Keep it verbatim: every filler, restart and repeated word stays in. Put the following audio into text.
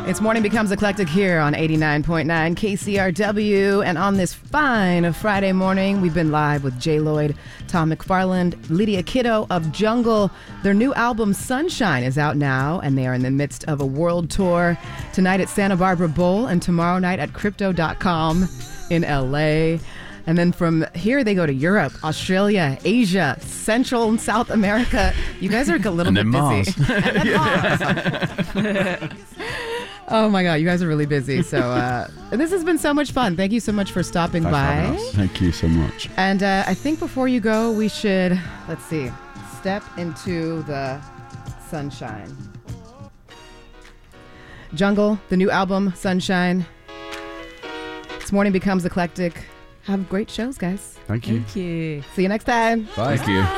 It's Morning Becomes Eclectic here on eighty-nine point nine K C R W. And on this fine Friday morning, we've been live with Jay Lloyd, Tom McFarland, Lydia Kiddo of Jungle. Their new album, Sunshine, is out now, and they are in the midst of a world tour. Tonight at Santa Barbara Bowl and tomorrow night at Crypto dot com in L A. And then from here, they go to Europe, Australia, Asia, Central and South America. You guys are a little and bit then Mars. busy. And then Mars. Oh my God, you guys are really busy. So uh, this has been so much fun. Thank you so much for stopping by. Thank you so much. And uh, I think before you go, we should, let's see, step into the sunshine. Jungle, the new album, Sunshine. This Morning Becomes Eclectic. Have great shows, guys. Thank you. Thank you. See you next time. Bye. Thank you.